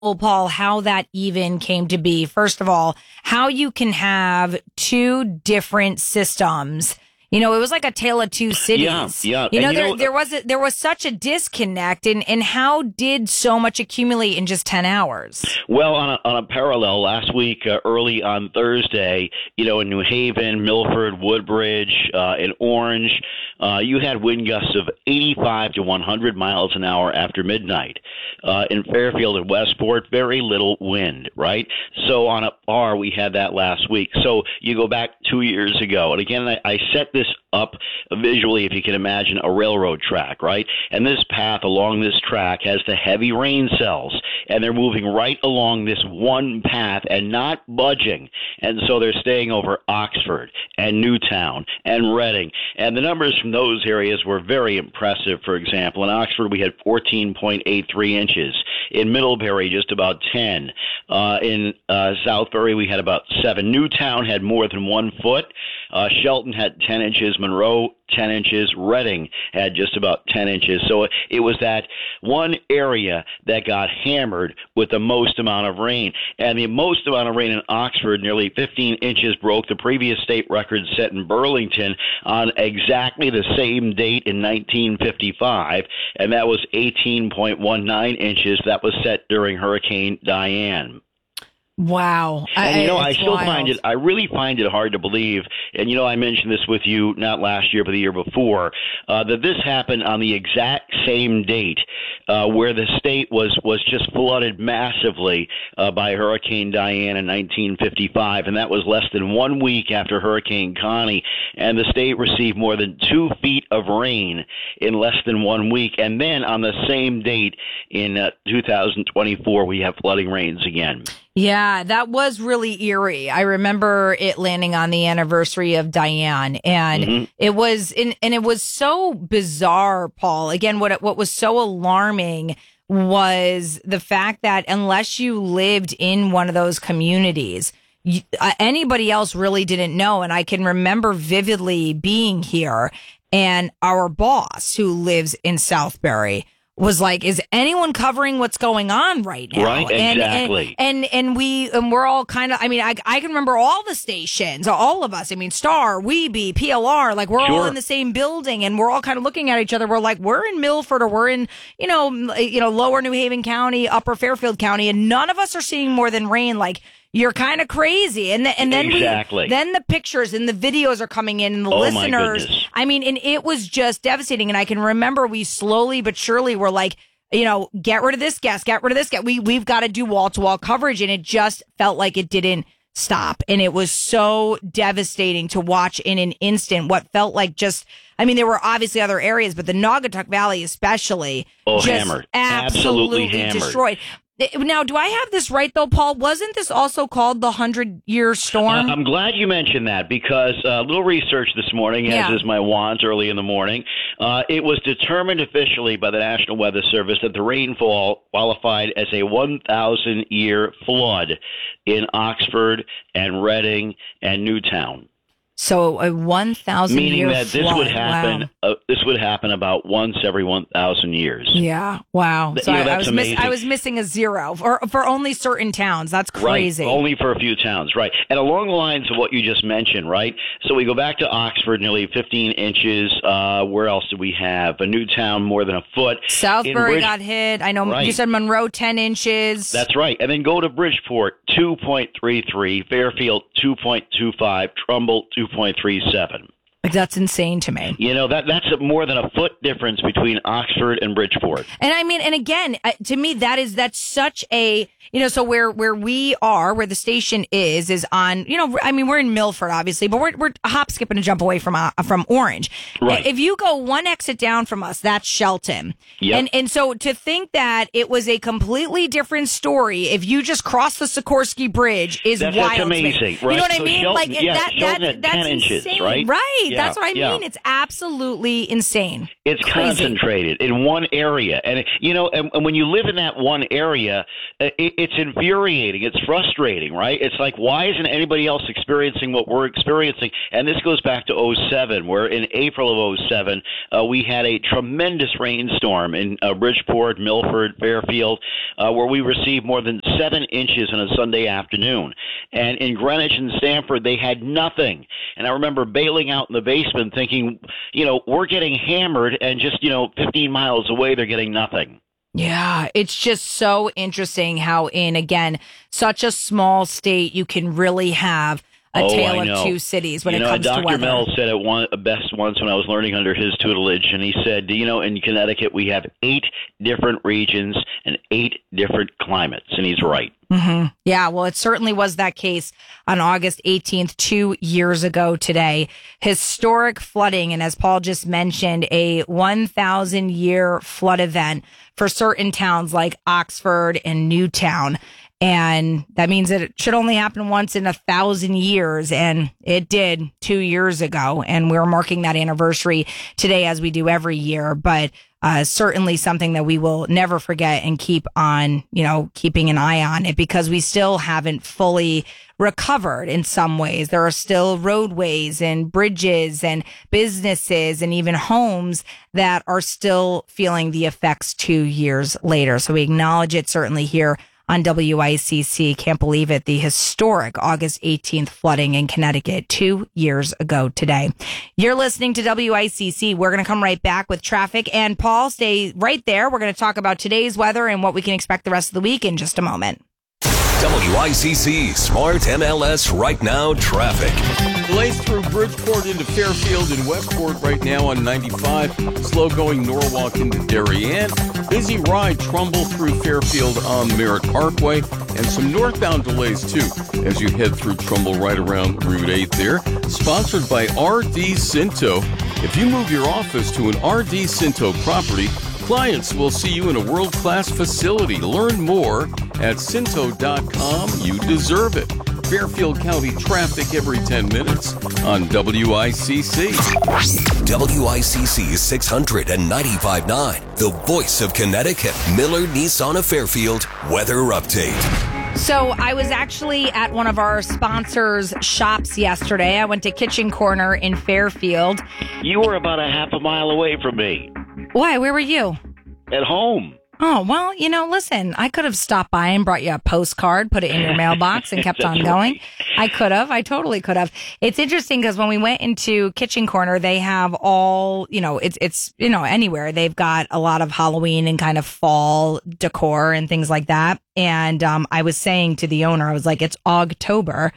Paul, how that even came to be. First of all, how you can have two different systems. You know, it was like a tale of two cities. Yeah. You know, there was such a disconnect, and how did so much accumulate in just 10 hours? Well, on a parallel, last week, early on Thursday, you know, in New Haven, Milford, Woodbridge, in Orange, you had wind gusts of 85 to 100 miles an hour after midnight. In Fairfield and Westport, very little wind, right? So on a par, we had that last week. So you go back 2 years ago, and again, I set this up visually, if you can imagine a railroad track, right? And this path along this track has the heavy rain cells, and they're moving right along this one path and not budging. And so they're staying over Oxford and Newtown and Reading. And the numbers from those areas were very impressive. For example, in Oxford, we had 14.83 inches. In Middlebury, just about 10. In Southbury, we had about 7. Newtown had more than 1 foot. Shelton had 10 inches. Monroe, 10 inches. Reading had just about 10 inches. So it was that one area that got hammered with the most amount of rain. And the most amount of rain in Oxford, nearly 15 inches, broke the previous state record set in Burlington on exactly the same date in 1955, and that was 18.19 inches. That was set during Hurricane Diane. Wow. And, I really find it hard to believe, and, you know, I mentioned this with you not last year, but the year before, that this happened on the exact same date where the state was just flooded massively by Hurricane Diane in 1955, and that was less than 1 week after Hurricane Connie, and the state received more than 2 feet of rain in less than 1 week. And then on the same date in 2024, we have flooding rains again. Yeah, that was really eerie. I remember it landing on the anniversary of Diane, and it was it was so bizarre, Paul. Again, what was so alarming was the fact that unless you lived in one of those communities, anybody else really didn't know. And I can remember vividly being here, and our boss, who lives in Southbury, was like, is anyone covering what's going on right now? Right, exactly. And we're all kind of, I mean, I can remember all the stations, all of us. I mean, Star, Weeby, PLR, like we're all in the same building, and we're all kind of looking at each other. We're like, we're in Milford, or we're in, you know, lower New Haven County, upper Fairfield County, and none of us are seeing more than rain. Like, you're kind of crazy. And then then the pictures and the videos are coming in, and the listeners. I mean, and it was just devastating. And I can remember we slowly but surely were like, you know, get rid of this guest, get rid of this guest. We've got to do wall-to-wall coverage. And it just felt like it didn't stop. And it was so devastating to watch in an instant what felt like just, I mean, there were obviously other areas, but the Naugatuck Valley especially just hammered. Absolutely hammered. Destroyed. Now, do I have this right, though, Paul? Wasn't this also called the 100-year storm? I'm glad you mentioned that, because a little research this morning, as is my wont early in the morning, it was determined officially by the National Weather Service that the rainfall qualified as a 1,000-year flood in Oxford and Reading and Newtown. So a 1,000 year meaning that this flood. would happen. Wow. This would happen about once every 1,000 years. Yeah. Wow. So that's amazing. I was missing a zero for only certain towns. That's crazy. Right. Only for a few towns. Right. And along the lines of what you just mentioned, right? So we go back to Oxford, nearly 15 inches. Where else do we have? A Newtown, more than a foot. Southbury got hit. I know you said Monroe, 10 inches. That's right. And then go to Bridgeport, 2.33. Fairfield, 2.25. Trumbull, 2.37. Like, that's insane to me. You know, that's more than a foot difference between Oxford and Bridgeport. And I mean, and again, to me, that's such a, you know, so where we are, where the station is on, you know, I mean, we're in Milford, obviously, but we're a hop, skip, and a jump away from Orange. Right. If you go one exit down from us, that's Shelton. Yep. And so to think that it was a completely different story if you just cross the Sikorsky Bridge is wild. That's amazing. To me. Right. You know what I so mean? Shelton, Like Shelton at that's 10 inches, insane. right? Right. That's what I mean. It's absolutely insane. It's concentrated in one area. And, and when you live in that one area, it's infuriating. It's frustrating, right? It's like, why isn't anybody else experiencing what we're experiencing? And this goes back to 07, where in April of 07, we had a tremendous rainstorm in Bridgeport, Milford, Fairfield, where we received more than 7 inches on a Sunday afternoon. And in Greenwich and Stamford, they had nothing. And I remember bailing out in the basement thinking, we're getting hammered, and just, 15 miles away, they're getting nothing. Yeah, it's just so interesting how in, again, such a small state, you can really have a tale of two cities when it comes to weather. Dr. Mel said it best once when I was learning under his tutelage, and he said, in Connecticut we have 8 different regions and 8 different climates, and he's right. Mm-hmm. Yeah, well, it certainly was that case on August 18th, 2 years ago today. Historic flooding, and as Paul just mentioned, a 1,000-year flood event for certain towns like Oxford and Newtown. And that means that it should only happen once in 1,000 years. And it did 2 years ago. And we're marking that anniversary today, as we do every year. But certainly something that we will never forget and keep on, keeping an eye on it, because we still haven't fully recovered in some ways. There are still roadways and bridges and businesses and even homes that are still feeling the effects 2 years later. So we acknowledge it certainly here on WICC. Can't believe it. The historic August 18th flooding in Connecticut 2 years ago today. You're listening to WICC. We're going to come right back with traffic. And Paul, stay right there. We're going to talk about today's weather and what we can expect the rest of the week in just a moment. WICC Smart MLS Right Now traffic. Delays through Bridgeport into Fairfield and Westport right now on 95. Slow going Norwalk into Darien. Busy ride Trumbull through Fairfield on Merritt Parkway. And some northbound delays too as you head through Trumbull right around Route 8 there. Sponsored by RD Cinto. If you move your office to an RD Cinto property, clients will see you in a world-class facility. Learn more at Cinto.com. You deserve it. Fairfield County traffic every 10 minutes on WICC. WICC 695.9, the voice of Connecticut. Miller Nissan of Fairfield weather update. So I was actually at one of our sponsors' shops yesterday. I went to Kitchen Corner in Fairfield. You were about a half a mile away from me. Why? Where were you? At home. Oh, well, listen, I could have stopped by and brought you a postcard, put it in your mailbox and kept on going. Right. I totally could have. It's interesting because when we went into Kitchen Corner, they have all, it's anywhere. They've got a lot of Halloween and kind of fall decor and things like that. And I was saying to the owner, I was like, it's Ogtober.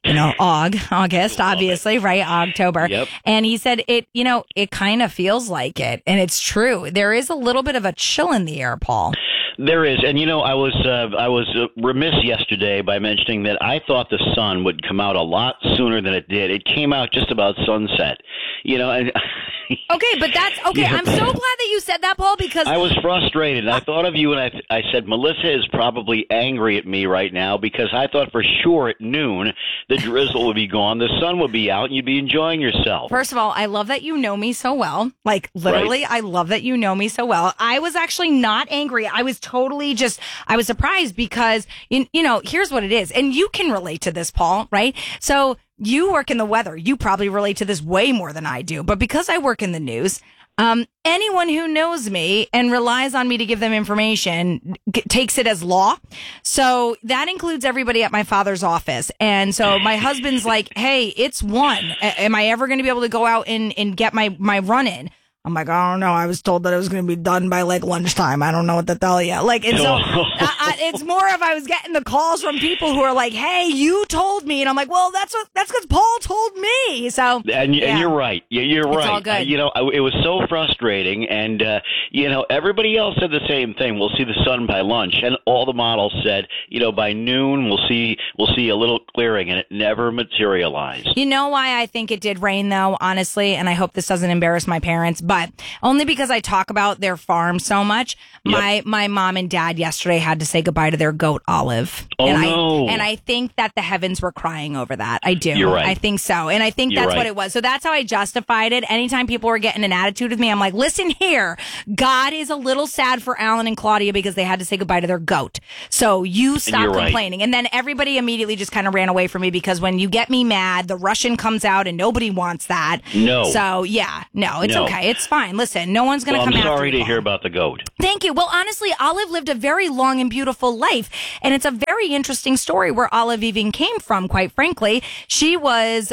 August, obviously, right? October. Yep. And he said it kind of feels like it. And it's true. There is a little bit of a chill in the air, Paul. There is. And, I was remiss yesterday by mentioning that I thought the sun would come out a lot sooner than it did. It came out just about sunset, and Okay, but that's okay. Yeah. I'm so glad that you said that, Paul, because I was frustrated. I thought of you, and I said, Melissa is probably angry at me right now because I thought for sure at noon the drizzle would be gone, the sun would be out, and you'd be enjoying yourself. First of all, I love that you know me so well. Like, literally, right? I love that you know me so well. I was actually not angry. I was totally I was surprised because, here's what it is. And you can relate to this, Paul, right? So you work in the weather. You probably relate to this way more than I do. But because I work in the news, anyone who knows me and relies on me to give them information takes it as law. So that includes everybody at my father's office. And so my husband's like, hey, it's 1. Am I ever going to be able to go out and get my run in? I'm like, I don't know. I was told that it was going to be done by lunchtime. I don't know what to tell you. And so it's more of I was getting the calls from people who are like, hey, you told me. And I'm like, well, that's because Paul told me. So, and you're right. You're right. It's all good. It was so frustrating. And, everybody else said the same thing. We'll see the sun by lunch. And all the models said, by noon, we'll see a little clearing. And it never materialized. You know why I think it did rain, though, honestly? And I hope this doesn't embarrass my parents. But but only because I talk about their farm so much. Yep. My mom and dad yesterday had to say goodbye to their goat, Olive. Oh, and I think that the heavens were crying over that. I do. You're right. I think so. And I think You're that's right. what it was. So that's how I justified it. Anytime people were getting an attitude with me, I'm like, listen here, God is a little sad for Alan and Claudia because they had to say goodbye to their goat. So you stop you're right. complaining. And then everybody immediately just kind of ran away from me because when you get me mad, the Russian comes out and nobody wants that. No. So it's okay. It's fine. Listen, no one's going to Well, come after I'm sorry you, to hear Paul. about the goat. Thank you. Well, honestly, Olive lived a very long and beautiful life. And it's a very interesting story where Olive even came from, quite frankly. She was,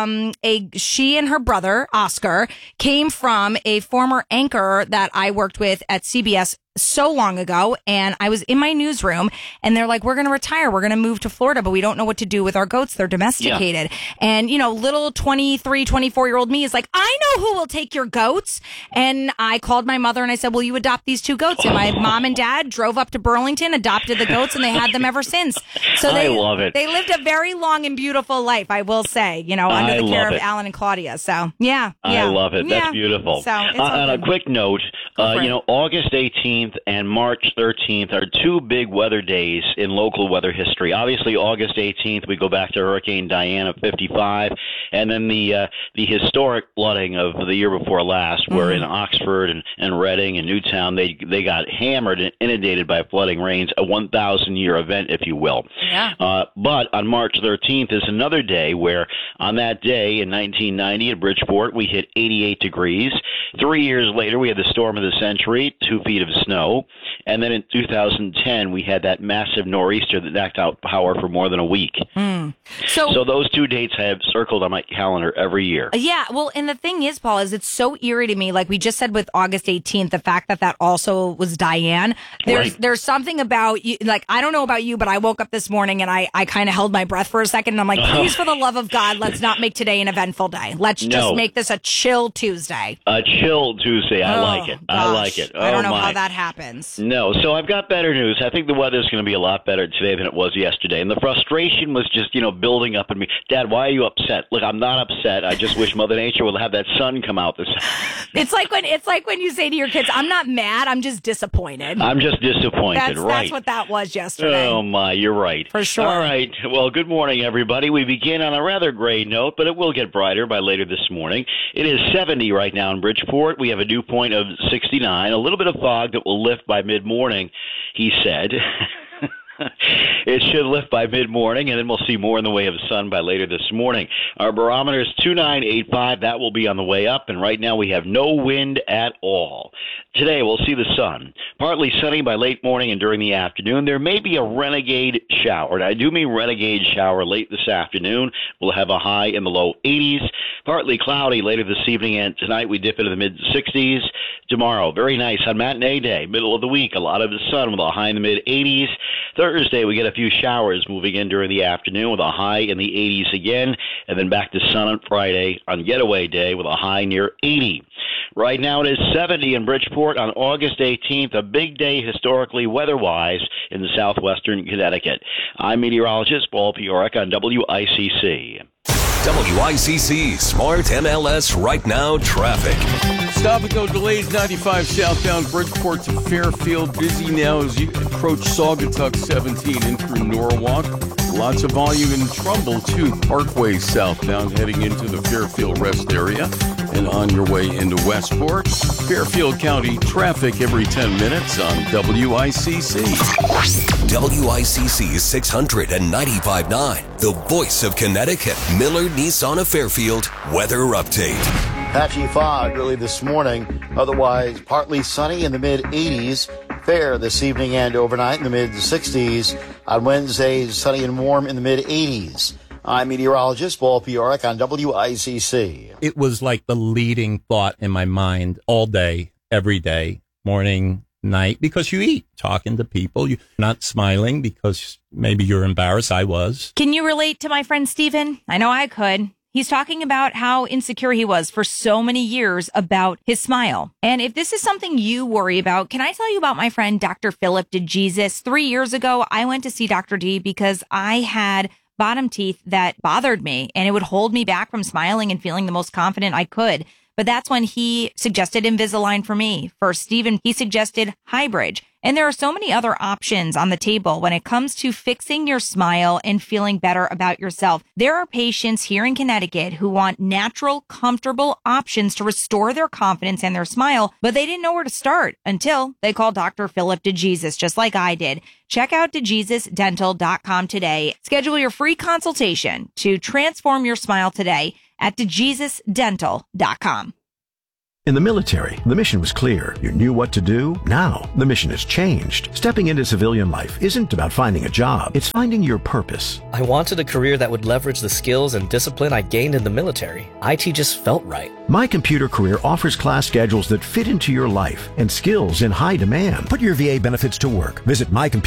she and her brother, Oscar, came from a former anchor that I worked with at CBS so long ago, and I was in my newsroom and they're like, we're going to retire. We're going to move to Florida, but we don't know what to do with our goats. They're domesticated. Yeah. And, little 23, 24-year-old me is like, I know who will take your goats. And I called my mother and I said, will you adopt these 2 goats? And my mom and dad drove up to Burlington, adopted the goats, and they had them ever since. So I love it. They lived a very long and beautiful life, I will say, under the care of Alan and Claudia. So, yeah. I love it. That's beautiful. So, on a quick note, August 18th and March 13th are 2 big weather days in local weather history. Obviously, August 18th, we go back to Hurricane Diane of 55, and then the historic flooding of the year before last, where in Oxford and Reading and Newtown, they got hammered and inundated by flooding rains, a 1,000-year event, if you will. Yeah. But on March 13th is another day where, on that day in 1990 at Bridgeport, we hit 88 degrees. 3 years later, we had the storm of the century, 2 feet of snow. And then in 2010, we had that massive nor'easter that knocked out power for more than a week. So those 2 dates I have circled on my calendar every year. Yeah, well, and the thing is, Paul, is it's so eerie to me. Like we just said with August 18th, the fact that also was Diane. There's something about you, like, I don't know about you, but I woke up this morning and I kind of held my breath for a second. And I'm like, please, for the love of God, let's not make today an eventful day. Let's just make this a chill Tuesday. A chill Tuesday. I like it. Gosh. I like it. I don't know how that happens. No. So I've got better news. I think the weather's going to be a lot better today than it was yesterday. And the frustration was just, building up in me. Dad, why are you upset? Look, I'm not upset. I just wish Mother Nature would have that sun come out this. It's like when you say to your kids, I'm not mad, I'm just disappointed. I'm just disappointed, right? That's what that was yesterday. Oh, my, you're right. For sure. All right. Well, good morning, everybody. We begin on a rather gray note, but it will get brighter by later this morning. It is 70 right now in Bridgeport. We have a dew point of 69, a little bit of fog that will lift by mid-morning, he said. It should lift by mid-morning, and then we'll see more in the way of sun by later this morning. Our barometer is 2985. That will be on the way up, and right now we have no wind at all. Today we'll see the sun. Partly sunny by late morning and during the afternoon. There may be a renegade shower, and I do mean renegade shower late this afternoon. We'll have a high in the low 80s. Partly cloudy later this evening, and tonight we dip into the mid-60s. Tomorrow, very nice on matinee day, middle of the week, a lot of the sun with a high in the mid-80s. Thursday, we get a few showers moving in during the afternoon with a high in the 80s again, and then back to sun on Friday on getaway day with a high near 80. Right now it is 70 in Bridgeport on August 18th, a big day historically weather-wise in the southwestern Connecticut. I'm meteorologist Paul Piorek on WICC. WICC Smart MLS Right Now traffic. Stop and go delays 95 southbound Bridgeport to Fairfield. Busy now as you approach Saugatuck 17 in through Norwalk. Lots of volume in Trumbull too. Parkway southbound heading into the Fairfield rest area and on your way into Westport. Fairfield County traffic every 10 minutes on WICC. WICC 695.9, the voice of Connecticut. Miller Nissan of Fairfield weather update. Patchy fog early this morning, otherwise partly sunny in the mid-80s. Fair this evening and overnight in the mid-60s. On Wednesdays, sunny and warm in the mid-80s. I'm meteorologist Paul Piorek on WICC. It was like the leading thought in my mind all day, every day, morning, night, because you eat, talking to people. You're not smiling because maybe you're embarrassed. I was. Can you relate to my friend Steven? I know I could. He's talking about how insecure he was for so many years about his smile. And if this is something you worry about, can I tell you about my friend Dr. Philip DeJesus? 3 years ago, I went to see Dr. D because I had bottom teeth that bothered me and it would hold me back from smiling and feeling the most confident I could. But that's when he suggested Invisalign for me. For Steven, he suggested Highbridge. And there are so many other options on the table when it comes to fixing your smile and feeling better about yourself. There are patients here in Connecticut who want natural, comfortable options to restore their confidence and their smile, but they didn't know where to start until they called Dr. Philip DeJesus, just like I did. Check out DeJesusDental.com today. Schedule your free consultation to transform your smile today at DeJesusDental.com. In the military, the mission was clear. You knew what to do. Now, the mission has changed. Stepping into civilian life isn't about finding a job. It's finding your purpose. I wanted a career that would leverage the skills and discipline I gained in the military. IT just felt right. My Computer Career offers class schedules that fit into your life and skills in high demand. Put your VA benefits to work. Visit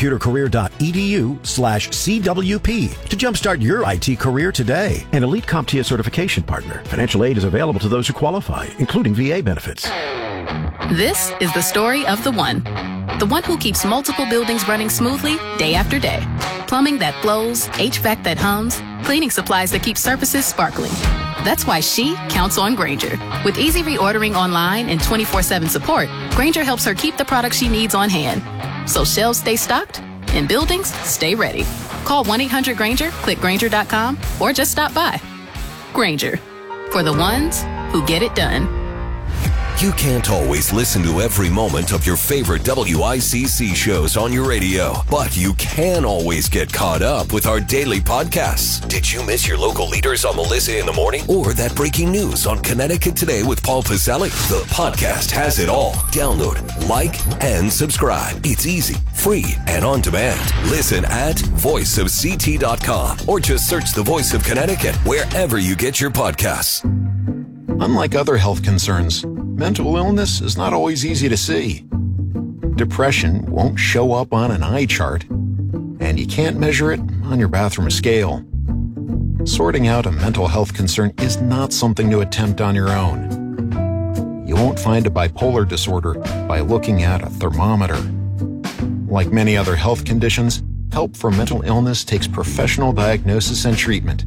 mycomputercareer.edu/CWP to jumpstart your IT career today. An elite CompTIA certification partner. Financial aid is available to those who qualify, including VA benefits. This is the story of the one who keeps multiple buildings running smoothly day after day. Plumbing that flows, HVAC that hums, cleaning supplies that keep surfaces sparkling. That's why she counts on Grainger. With easy reordering online and 24/7 support, Grainger helps her keep the products she needs on hand. So shelves stay stocked and buildings stay ready. Call 1-800-GRAINGER, click Grainger.com, or just stop by. Grainger, for the ones who get it done. You can't always listen to every moment of your favorite WICC shows on your radio, but you can always get caught up with our daily podcasts. Did you miss your local leaders on Melissa in the Morning? Or that breaking news on Connecticut Today with Paul Pacelli? The podcast has it all. Download, like, and subscribe. It's easy, free, and on demand. Listen at voiceofct.com or just search the Voice of Connecticut wherever you get your podcasts. Unlike other health concerns, mental illness is not always easy to see. Depression won't show up on an eye chart, and you can't measure it on your bathroom scale. Sorting out a mental health concern is not something to attempt on your own. You won't find a bipolar disorder by looking at a thermometer. Like many other health conditions, help for mental illness takes professional diagnosis and treatment.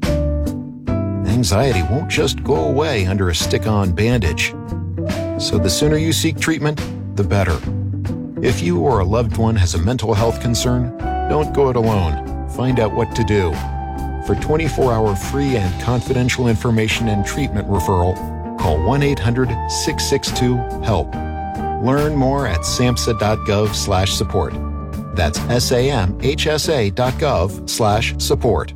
Anxiety won't just go away under a stick-on bandage. So the sooner you seek treatment, the better. If you or a loved one has a mental health concern, don't go it alone. Find out what to do. For 24-hour free and confidential information and treatment referral, call 1-800-662-HELP. Learn more at samhsa.gov/support. That's samhsa.gov/support.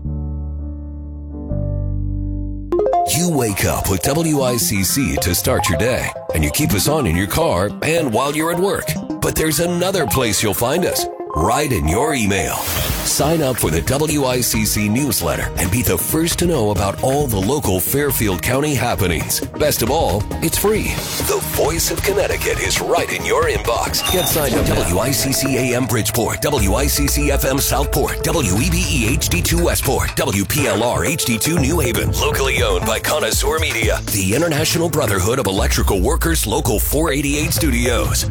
You wake up with WICC to start your day, and you keep us on in your car and while you're at work. But there's another place you'll find us, right in your email. Sign up for the WICC newsletter and be the first to know about all the local Fairfield County happenings. Best of all, it's free. The Voice of Connecticut is right in your inbox. Get signed up. WICC AM Bridgeport, WICC FM Southport, WEBE HD2 Westport, WPLR HD2 New Haven. Locally owned by Connoisseur Media, the International Brotherhood of Electrical Workers, Local 488 Studios.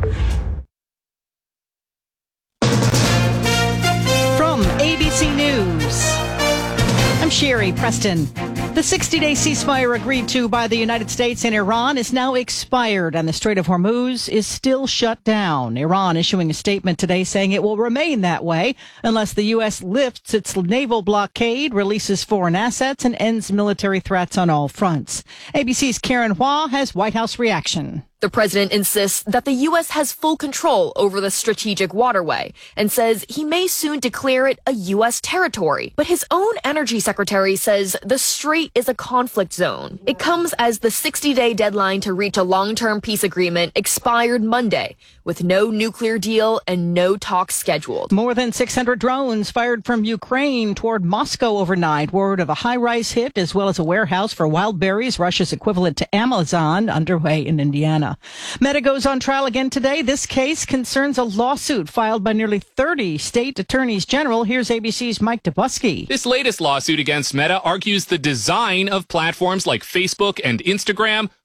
ABC News. I'm Sherry Preston. The 60-day ceasefire agreed to by the United States and Iran is now expired, and the Strait of Hormuz is still shut down. Iran issuing a statement today saying it will remain that way unless the U.S. lifts its naval blockade, releases foreign assets, and ends military threats on all fronts. ABC's Karen Hua has White House reaction. The president insists that the U.S. has full control over the strategic waterway and says he may soon declare it a U.S. territory. But his own energy secretary says the strait is a conflict zone. It comes as the 60-day deadline to reach a long-term peace agreement expired Monday, with no nuclear deal and no talks scheduled. More than 600 drones fired from Ukraine toward Moscow overnight. Word of a high-rise hit as well as a warehouse for wild berries, Russia's equivalent to Amazon, underway in Indiana. Meta goes on trial again today. This case concerns a lawsuit filed by nearly 30 state attorneys general. Here's ABC's Mike Dubusky. This latest lawsuit against Meta argues the design of platforms like Facebook and Instagram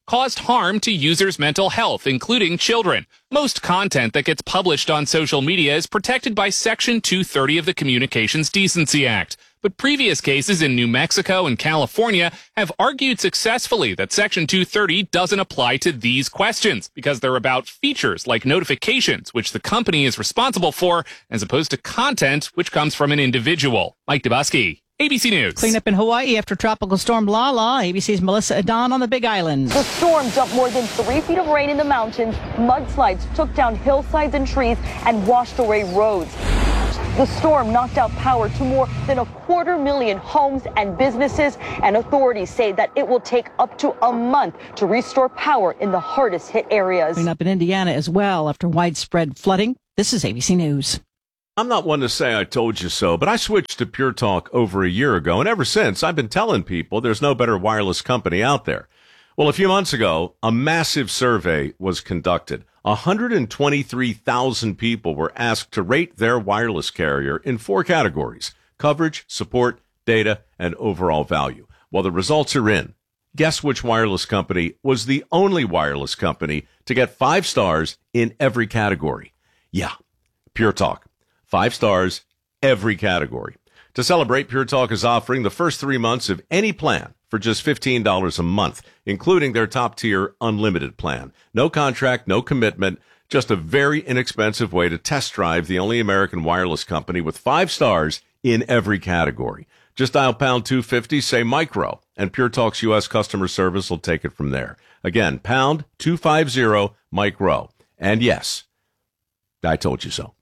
caused harm to users' mental health, including children. Most content that gets published on social media is protected by Section 230 of the Communications Decency Act. But previous cases in New Mexico and California have argued successfully that Section 230 doesn't apply to these questions because they're about features like notifications, which the company is responsible for, as opposed to content which comes from an individual. Mike Dubusky, ABC News. Cleanup in Hawaii after Tropical Storm Lala. ABC's Melissa Adon on the Big Island. The storm dumped more than 3 feet of rain in the mountains. Mudslides took down hillsides and trees and washed away roads. The storm knocked out power to more than 250,000 homes and businesses, and authorities say that it will take up to a month to restore power in the hardest hit areas. Cleanup in Indiana as well after widespread flooding. This is ABC News. I'm not one to say I told you so, but I switched to Pure Talk over a year ago, and ever since I've been telling people there's no better wireless company out there. Well, a few months ago, a massive survey was conducted. 123,000 people were asked to rate their wireless carrier in 4 categories: coverage, support, data, and overall value. Well, the results are in. Guess which wireless company was the only wireless company to get 5 stars in every category? Yeah, Pure Talk. 5 stars, every category. To celebrate, Pure Talk is offering the first 3 months of any plan for just $15 a month, including their top-tier unlimited plan. No contract, no commitment, just a very inexpensive way to test drive the only American wireless company with 5 stars in every category. Just dial pound 250, say micro, and Pure Talk's U.S. customer service will take it from there. Again, pound 250 micro. And yes, I told you so.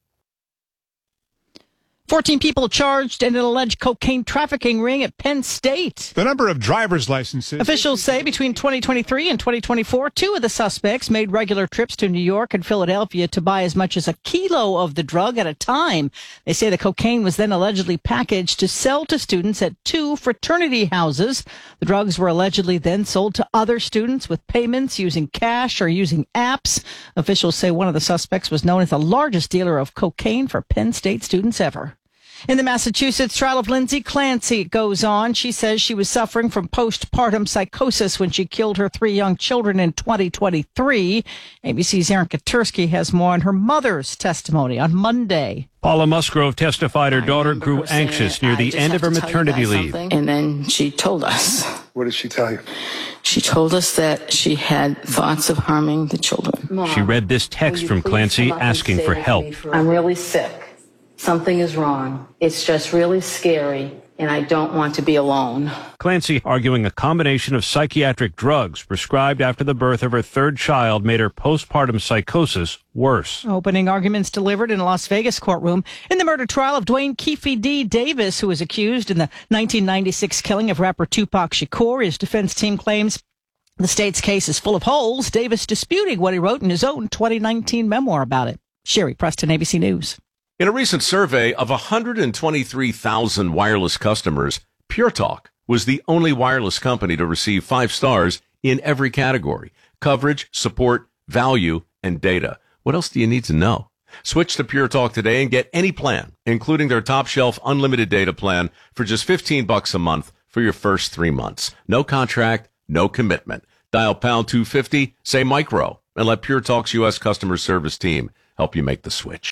14 people charged in an alleged cocaine trafficking ring at Penn State. The number of driver's licenses. Officials say between 2023 and 2024, 2 of the suspects made regular trips to New York and Philadelphia to buy as much as a kilo of the drug at a time. They say the cocaine was then allegedly packaged to sell to students at 2 fraternity houses. The drugs were allegedly then sold to other students with payments using cash or using apps. Officials say one of the suspects was known as the largest dealer of cocaine for Penn State students ever. In the Massachusetts trial of Lindsay Clancy goes on. She says she was suffering from postpartum psychosis when she killed her 3 young children in 2023. ABC's Aaron Katursky has more on her mother's testimony on Monday. Paula Musgrove testified her daughter grew anxious near the end of her maternity leave. And then she told us. What did she tell you? She told us that she had thoughts of harming the children. She read this text from Clancy asking for help. I'm really sick. Something is wrong. It's just really scary, and I don't want to be alone. Clancy arguing a combination of psychiatric drugs prescribed after the birth of her 3rd child made her postpartum psychosis worse. Opening arguments delivered in a Las Vegas courtroom in the murder trial of Dwayne Keefe D. Davis, who was accused in the 1996 killing of rapper Tupac Shakur. His defense team claims the state's case is full of holes, Davis disputing what he wrote in his own 2019 memoir about it. Sherry Preston, ABC News. In a recent survey of 123,000 wireless customers, Pure Talk was the only wireless company to receive 5 stars in every category: coverage, support, value, and data. What else do you need to know? Switch to Pure Talk today and get any plan, including their top shelf unlimited data plan for just $15 a month for your first 3 months. No contract, no commitment. Dial pound 250, say micro, and let Pure Talk's U.S. customer service team help you make the switch.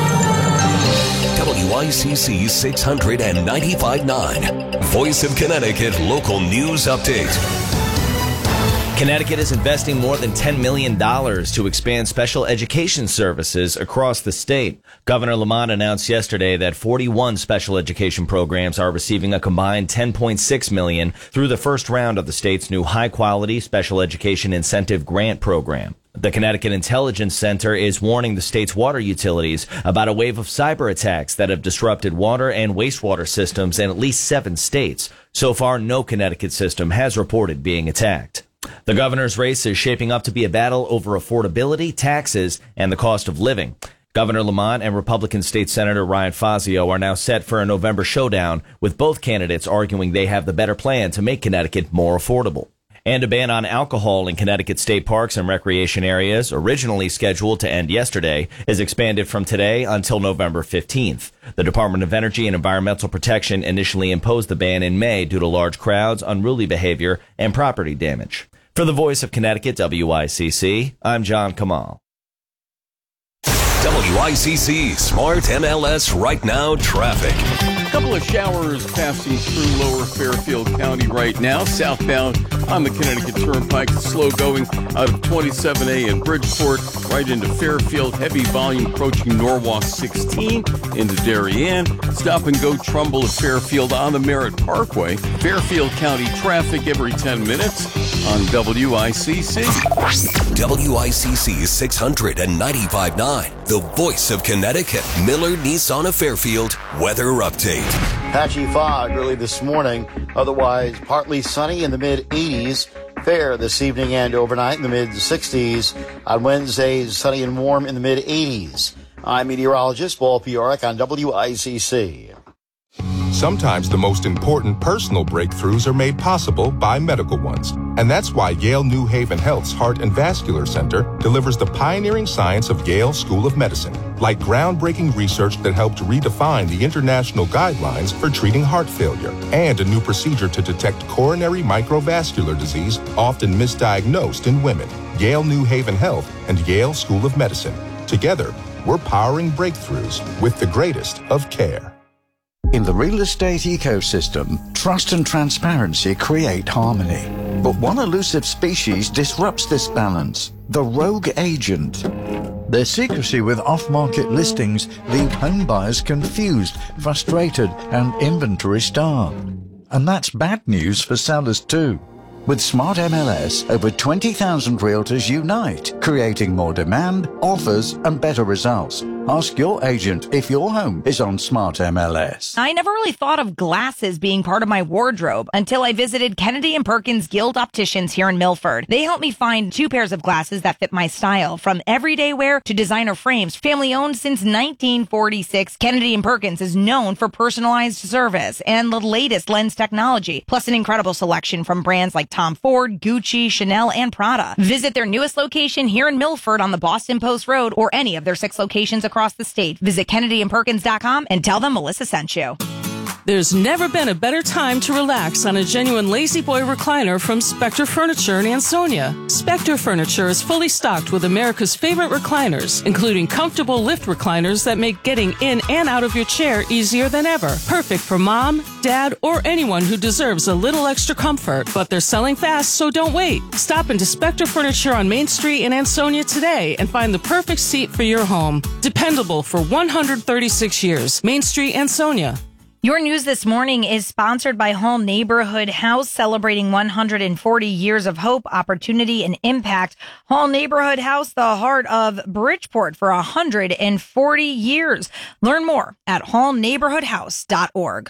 WICC 695.9, Voice of Connecticut Local News Update. Connecticut is investing more than $10 million to expand special education services across the state. Governor Lamont announced yesterday that 41 special education programs are receiving a combined $10.6 million through the first round of the state's new high-quality special education incentive grant program. The Connecticut Intelligence Center is warning the state's water utilities about a wave of cyber attacks that have disrupted water and wastewater systems in at least 7 states. So far, no Connecticut system has reported being attacked. The governor's race is shaping up to be a battle over affordability, taxes, and the cost of living. Governor Lamont and Republican State Senator Ryan Fazio are now set for a November showdown, with both candidates arguing they have the better plan to make Connecticut more affordable. And a ban on alcohol in Connecticut state parks and recreation areas, originally scheduled to end yesterday, is expanded from today until November 15th. The Department of Energy and Environmental Protection initially imposed the ban in May due to large crowds, unruly behavior, and property damage. For the Voice of Connecticut, WICC, I'm John Kamal. WICC Smart MLS Right Now traffic. A couple of showers passing through lower Fairfield County right now. Southbound on the Connecticut Turnpike, slow going out of 27A in Bridgeport right into Fairfield. Heavy volume approaching Norwalk 16 into Darien. Stop and go Trumbull at Fairfield on the Merritt Parkway. Fairfield County traffic every 10 minutes on WICC. WICC 695.9, the voice of Connecticut. Miller Nissan of Fairfield weather update. Patchy fog early this morning, otherwise partly sunny in the mid-80s. Fair this evening and overnight in the mid-60s. On Wednesday, sunny and warm in the mid-80s. I'm meteorologist Paul Piorek on WICC. Sometimes the most important personal breakthroughs are made possible by medical ones. And that's why Yale New Haven Health's Heart and Vascular Center delivers the pioneering science of Yale School of Medicine, like groundbreaking research that helped redefine the international guidelines for treating heart failure, and a new procedure to detect coronary microvascular disease, often misdiagnosed in women. Yale New Haven Health and Yale School of Medicine. Together, we're powering breakthroughs with the greatest of care. In the real estate ecosystem, trust and transparency create harmony. But one elusive species disrupts this balance: the rogue agent. Their secrecy with off-market listings leave home buyers confused, frustrated, and inventory starved. And that's bad news for sellers too. With Smart MLS, over 20,000 realtors unite, creating more demand, offers, and better results. Ask your agent if your home is on Smart MLS. I never really thought of glasses being part of my wardrobe until I visited Kennedy & Perkins Guild Opticians here in Milford. They helped me find 2 pairs of glasses that fit my style, from everyday wear to designer frames. Family owned since 1946, Kennedy & Perkins is known for personalized service and the latest lens technology, plus an incredible selection from brands like Tom Ford, Gucci, Chanel, and Prada. Visit their newest location here in Milford on the Boston Post Road or any of their 6 locations across the state. Visit KennedyandPerkins.com and tell them Melissa sent you. There's never been a better time to relax on a genuine Lazy Boy recliner from Spectre Furniture in Ansonia. Spectre Furniture is fully stocked with America's favorite recliners, including comfortable lift recliners that make getting in and out of your chair easier than ever. Perfect for mom, dad, or anyone who deserves a little extra comfort. But they're selling fast, so don't wait. Stop into Spectre Furniture on Main Street in Ansonia today and find the perfect seat for your home. Dependable for 136 years. Main Street, Ansonia. Your news this morning is sponsored by Hall Neighborhood House, celebrating 140 years of hope, opportunity, and impact. Hall Neighborhood House, the heart of Bridgeport for 140 years. Learn more at hallneighborhoodhouse.org.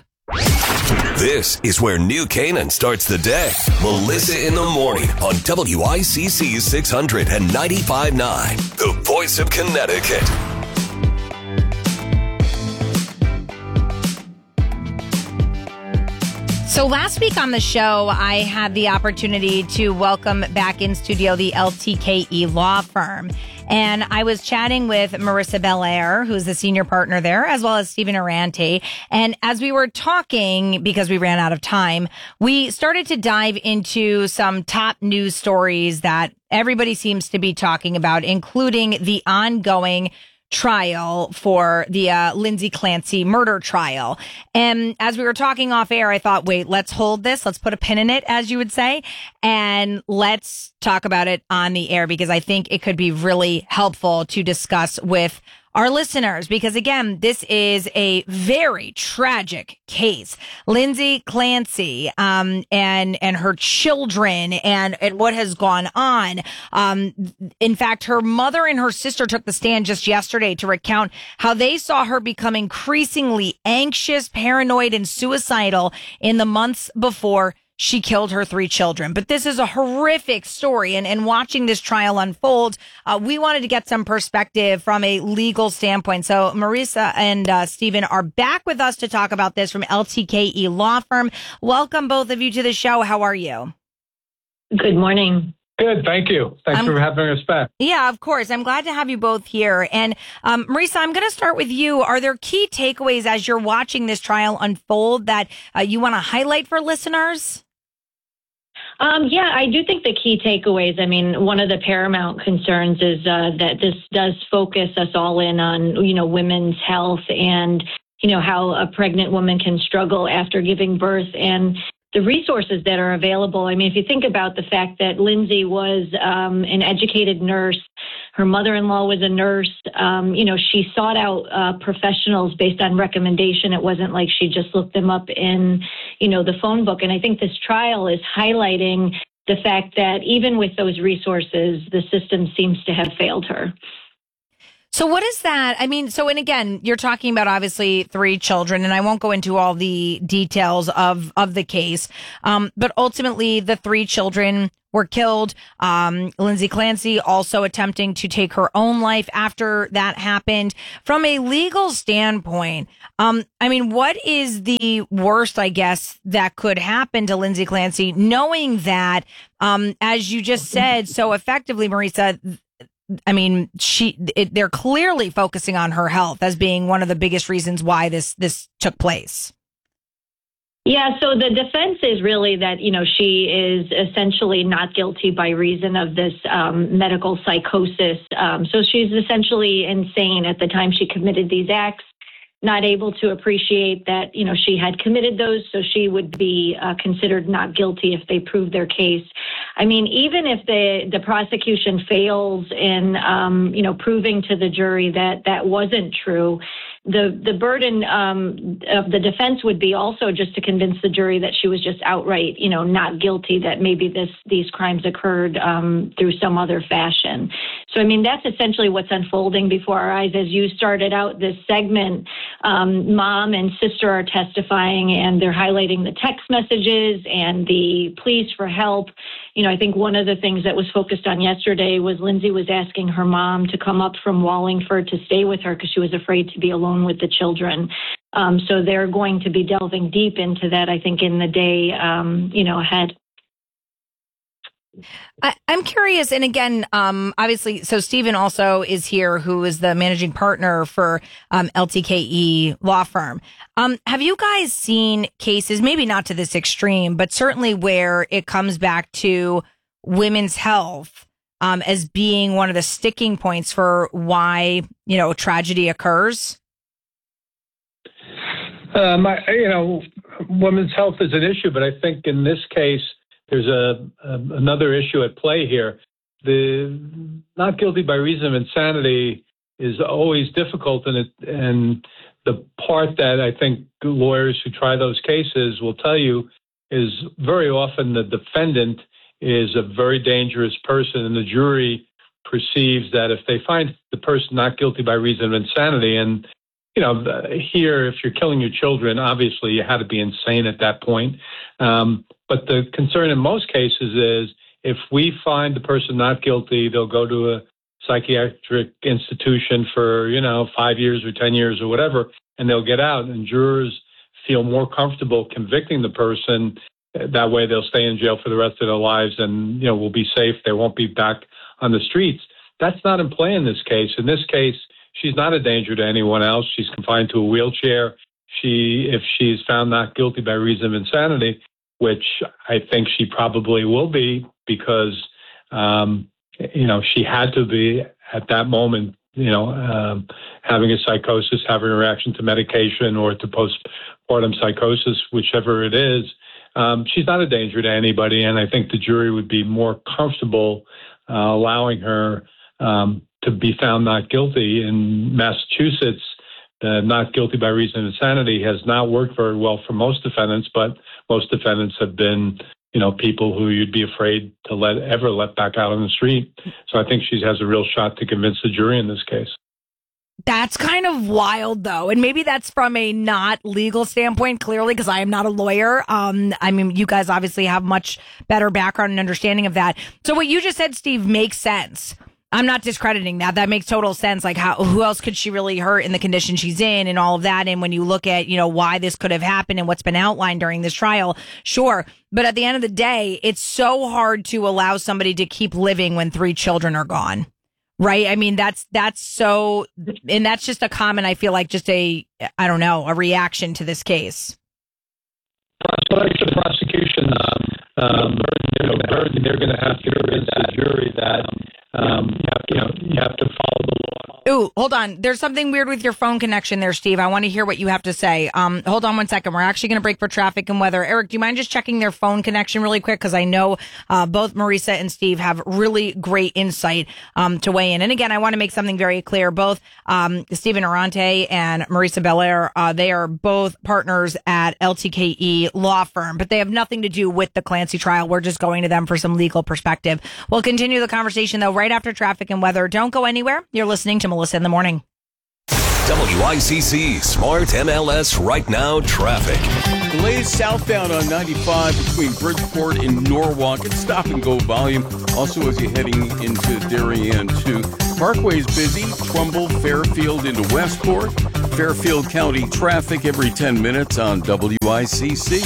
This is where New Canaan starts the day. Melissa in the morning on WICC 695.9, the voice of Connecticut. So last week on the show, I had the opportunity to welcome back in studio the LTKE law firm. And I was chatting with Marissa Belair, who's the senior partner there, as well as Stephen Arante. And as we were talking, because we ran out of time, we started to dive into some top news stories that everybody seems to be talking about, including the ongoing trial for the Lindsay Clancy murder trial. And as we were talking off air, I thought, wait, let's hold this. Let's put a pin in it, as you would say, and let's talk about it on the air, because I think it could be really helpful to discuss with our listeners, because again, this is a very tragic case. Lindsay Clancy, and her children and what has gone on. In fact, her mother and her sister took the stand just yesterday to recount how they saw her become increasingly anxious, paranoid, and suicidal in the months before she killed her 3 children. But this is a horrific story. And watching this trial unfold, we wanted to get some perspective from a legal standpoint. So Marissa and Stephen are back with us to talk about this from LTKE Law Firm. Welcome, both of you, to the show. How are you? Good morning. Good. Thank you. Thanks for having us back. Yeah, of course. I'm glad to have you both here. And Marissa, I'm going to start with you. Are there key takeaways as you're watching this trial unfold that you want to highlight for listeners? Yeah, I do think the key takeaways, I mean, one of the paramount concerns is that this does focus us all in on, women's health and, how a pregnant woman can struggle after giving birth and the resources that are available. I mean, if you think about the fact that Lindsay was an educated nurse, her mother-in-law was a nurse, she sought out professionals based on recommendation. It wasn't like she just looked them up in, the phone book. And I think this trial is highlighting the fact that even with those resources, the system seems to have failed her. So what is that? I mean, and again, you're talking about obviously 3 children, and I won't go into all the details of the case. But ultimately, the 3 children were killed. Lindsay Clancy also attempting to take her own life after that happened. From a legal standpoint, I mean, what is the worst, I guess, that could happen to Lindsay Clancy, knowing that, as you just said so effectively, Marisa, I mean, they're clearly focusing on her health as being one of the biggest reasons why this took place. Yeah, so the defense is really that, she is essentially not guilty by reason of this medical psychosis. So she's essentially insane at the time she committed these acts, not able to appreciate that, she had committed those, so she would be considered not guilty if they prove their case. I mean, even if the prosecution fails in, proving to the jury that that wasn't true, the burden of the defense would be also just to convince the jury that she was just outright, not guilty, that maybe these crimes occurred through some other fashion. So, I mean, that's essentially what's unfolding before our eyes. As you started out this segment, mom and sister are testifying, and they're highlighting the text messages and the pleas for help. I think one of the things that was focused on yesterday was Lindsay was asking her mom to come up from Wallingford to stay with her because she was afraid to be alone with the children. So they're going to be delving deep into that, I think, in the day, ahead. I'm curious, and again, obviously, so Stephen also is here, who is the managing partner for LTKE law firm. Have you guys seen cases, maybe not to this extreme, but certainly where it comes back to women's health as being one of the sticking points for why, tragedy occurs? Women's health is an issue, but I think in this case, there's another issue at play here. The not guilty by reason of insanity is always difficult, and the part that I think lawyers who try those cases will tell you is very often the defendant is a very dangerous person, and the jury perceives that if they find the person not guilty by reason of insanity, and here, if you're killing your children, obviously you had to be insane at that point. But the concern in most cases is if we find the person not guilty, they'll go to a psychiatric institution for, 5 years or 10 years or whatever, and they'll get out, and jurors feel more comfortable convicting the person. That way they'll stay in jail for the rest of their lives and, will be safe. They won't be back on the streets. That's not in play in this case. In this case, she's not a danger to anyone else. She's confined to a wheelchair. If she's found not guilty by reason of insanity, which I think she probably will be because, she had to be at that moment, having a psychosis, having a reaction to medication or to postpartum psychosis, whichever it is. She's not a danger to anybody, and I think the jury would be more comfortable allowing her to be found not guilty. In Massachusetts, not guilty by reason of insanity has not worked very well for most defendants, but most defendants have been, people who you'd be afraid to let back out on the street. So I think she has a real shot to convince the jury in this case. That's kind of wild, though. And maybe that's from a not legal standpoint, clearly, because I am not a lawyer. I mean, you guys obviously have much better background and understanding of that. So what you just said, Steve, makes sense. I'm not discrediting that. That makes total sense. Like, who else could she really hurt in the condition she's in and all of that? And when you look at, why this could have happened and what's been outlined during this trial, sure. But at the end of the day, it's so hard to allow somebody to keep living when 3 children are gone. Right. I mean, that's so, and that's just a common, I feel like just a reaction to this case. So the prosecution burden, they're going to have to convince the jury that you have to follow the law. Ooh, hold on. There's something weird with your phone connection there, Steve. I want to hear what you have to say. Hold on one second. We're actually going to break for traffic and weather. Eric, do you mind just checking their phone connection really quick? Because I know both Marisa and Steve have really great insight to weigh in. And again, I want to make something very clear. Both Stephen Arante and Marisa Belair, they are both partners at LTKE law firm, but they have nothing to do with the Clancy trial. We're just going to them for some legal perspective. We'll continue the conversation, though, right after traffic and weather. Don't go anywhere. You're listening to Melissa in the Morning. WICC Smart MLS Right Now traffic. Delays southbound on 95 between Bridgeport and Norwalk. It's stop and go volume. Also, as you're heading into Darien, too. Parkway's busy. Trumbull, Fairfield into Westport. Fairfield County traffic every 10 minutes on WICC.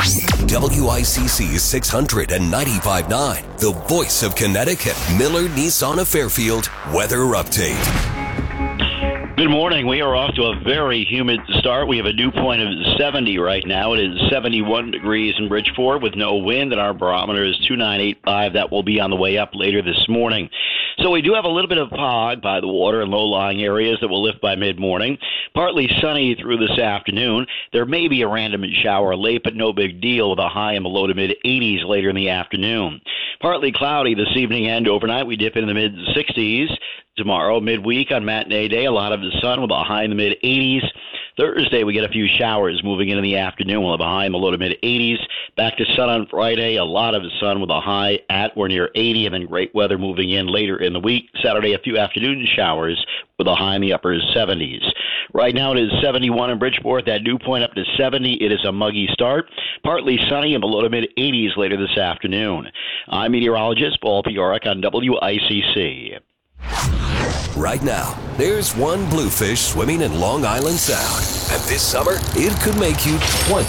WICC 695.9, the voice of Connecticut. Miller Nissan of Fairfield weather update. Good morning. We are off to a very humid start. We have a dew point of 70 right now. It is 71 degrees in Bridgeport with no wind, and our barometer is 2985. That will be on the way up later this morning. So we do have a little bit of fog by the water in low-lying areas that will lift by mid-morning. Partly sunny through this afternoon. There may be a random shower late, but no big deal, with a high in the low to mid-80s later in the afternoon. Partly cloudy this evening and overnight. We dip into the mid-60s. Tomorrow, midweek on matinee day, a lot of the sun with a high in the mid-80s. Thursday, we get a few showers moving into the afternoon. We'll have a high in the low to mid-80s. Back to sun on Friday, a lot of sun with a high at or near 80, and then great weather moving in later in the week. Saturday, a few afternoon showers with a high in the upper 70s. Right now, it is 71 in Bridgeport. That dew point up to 70. It is a muggy start. Partly sunny and below to mid-80s later this afternoon. I'm meteorologist Paul Pioric on WICC. Right now, there's one bluefish swimming in Long Island Sound. And this summer, it could make you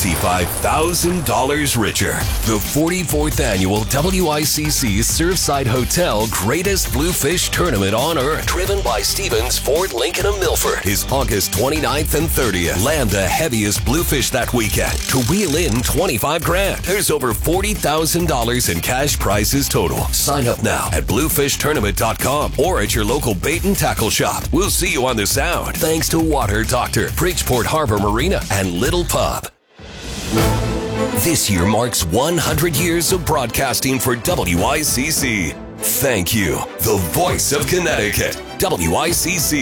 $25,000 richer. The 44th annual WICC Surfside Hotel Greatest Bluefish Tournament on Earth, driven by Stevens, Ford, Lincoln, and Milford, is August 29th and 30th. Land the heaviest bluefish that weekend to wheel in $25,000. There's over $40,000 in cash prizes total. Sign up now at bluefishtournament.com or at your local bait and tackle shop. We'll see you on the Sound. Thanks to Water Doctor, Bridgeport Harbor Marina, and Little Pub. This year marks 100 years of broadcasting for WICC. Thank you, the voice of Connecticut. WICC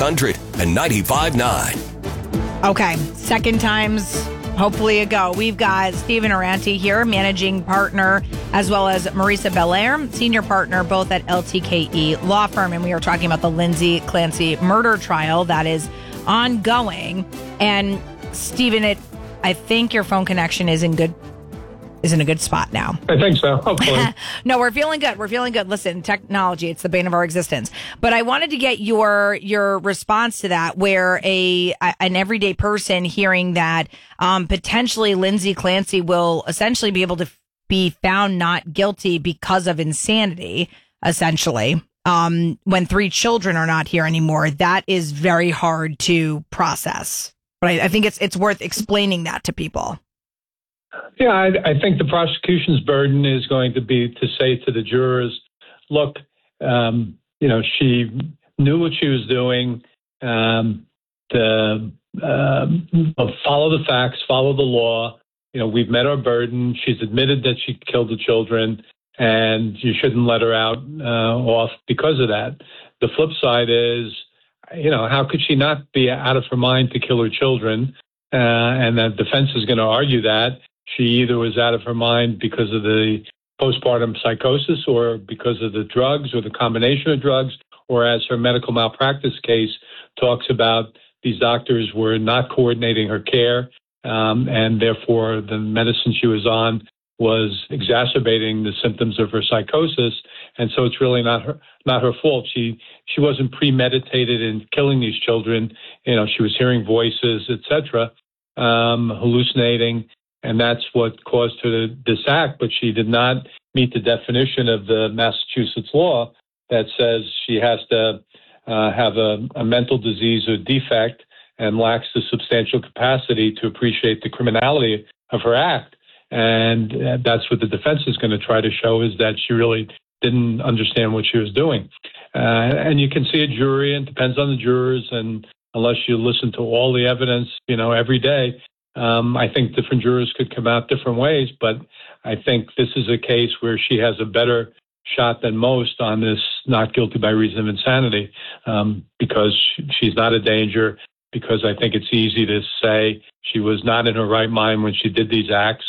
695.9. Okay, second time's hopefully a go. We've got Stephen Arante here, managing partner, as well as Marisa Belair, senior partner, both at LTKE Law Firm. And we are talking about the Lindsay Clancy murder trial that is ongoing. And Stephen, I think your phone connection is in a good spot now. I think so, hopefully. No, we're feeling good. We're feeling good. Listen, technology, it's the bane of our existence. But I wanted to get your response to that, where an everyday person hearing that potentially Lindsay Clancy will essentially be able to be found not guilty because of insanity, essentially, when 3 children are not here anymore. That is very hard to process. But I think it's worth explaining that to people. Yeah, I think the prosecution's burden is going to be to say to the jurors, look, she knew what she was doing. Follow the facts, follow the law. We've met our burden. She's admitted that she killed the children, and you shouldn't let her out off because of that. The flip side is, how could she not be out of her mind to kill her children? And the defense is going to argue that she either was out of her mind because of the postpartum psychosis or because of the drugs or the combination of drugs, or as her medical malpractice case talks about, these doctors were not coordinating her care, and therefore the medicine she was on was exacerbating the symptoms of her psychosis. And so it's really not her fault. She wasn't premeditated in killing these children. She was hearing voices, etc., hallucinating. And that's what caused her this act, but she did not meet the definition of the Massachusetts law that says she has to have a mental disease or defect and lacks the substantial capacity to appreciate the criminality of her act. And that's what the defense is going to try to show, is that she really didn't understand what she was doing. And you can see a jury, and it depends on the jurors, and unless you listen to all the evidence, every day, I think different jurors could come out different ways. But I think this is a case where she has a better shot than most on this not guilty by reason of insanity, because she's not a danger, because I think it's easy to say she was not in her right mind when she did these acts.